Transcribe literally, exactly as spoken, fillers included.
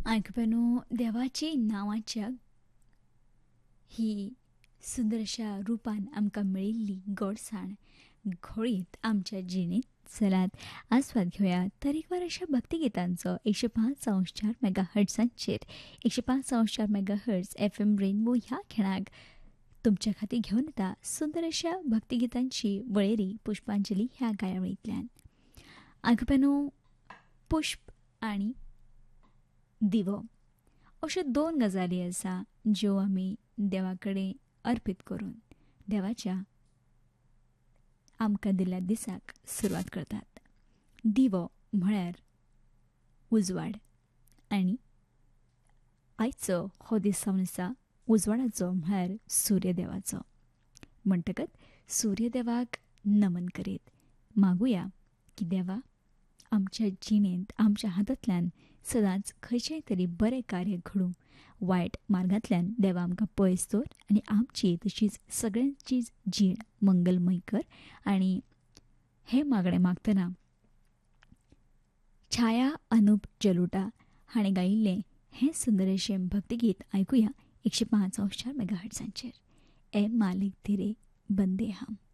आयकप्यानो देवाची नांवाच्या ही सुंदर अशा रुपान आमकां मेळिल्ली गोडसाण घोळीत आमच्या जिणेंत चलात आस्वाद घेवया तरेकवार अशा भक्तिगितांचो एकशे पांच अंश चार मेगा हर्ट्सांचेर एकशे पांच अंश चार mega hertz F M rainbow ह्या खिणाक तुमच्या खातीर घेवन येता सुंदर अशा भक्तिगितांची वळेरी पुष्पांजली ह्या गायावळींतल्यान. आयकप्यानो पुष्प आनी दिवो अश्यो दोन गजाली आसा ज्यो आमी देवा कडेन अर्पीत करून देवाच्या आमकां दिल्ल्या दिसाक सुरवात करतात. दिवो म्हळ्यार उजवाड आनी आयचो हो दीस जावन आसा उजवाडाचो म्हळ्यार सूर्यदेवाचो. म्हणटकच सूर्यदेवाक नमन करीत मागुया की देवा आमच्या जिणेंत आमच्या हातांतल्यान सदांच खंयचेंय तरी बरें कार्य घडूं, वायट मार्गांतल्यान देवा आमकां पयस दवर आनी आमची तशीच सगळ्यांचीच जीण मंगलमय कर. आनी हें मागणें मागतना छाया अनूप जलोटा हाणें गायिल्लें हें सुंदर अशें भक्तिगीत आयकुया एकशे पांच अंश चार मेगा हर्ट्सांचेर. ए मालिक तेरे बंदे हम.